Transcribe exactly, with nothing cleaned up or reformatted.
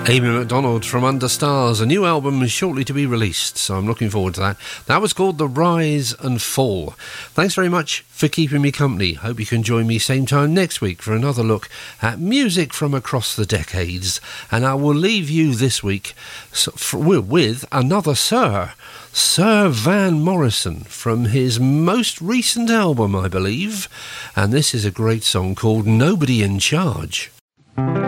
Amy MacDonald from Under Stars. A new album is shortly to be released, so I'm looking forward to that. That was called The Rise and Fall. Thanks very much for keeping me company. Hope you can join me same time next week for another look at music from across the decades. And I will leave you this week with another Sir, Sir Van Morrison, from his most recent album, I believe. And this is a great song called Nobody in Charge.